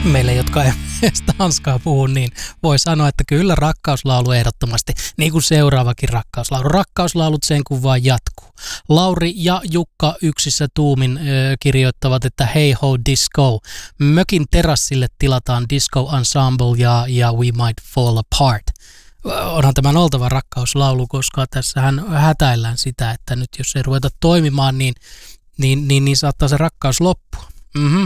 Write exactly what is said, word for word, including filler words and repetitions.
Meille, jotka ei tanskaa puhu, niin voi sanoa, että kyllä rakkauslaulu ehdottomasti, niin kuin seuraavakin rakkauslaulu. Rakkauslaulut sen kun vaan jatkuu. Lauri ja Jukka yksissä tuumin ö, kirjoittavat, että Hey Ho Disco. Mökin terassille tilataan Disco Ensemble ja, ja We Might Fall Apart. Onhan tämän oltava rakkauslaulu, koska tässähän hätäillään sitä, että nyt jos ei ruveta toimimaan, niin, niin, niin, niin saattaa se rakkaus loppua. Mm-hmm.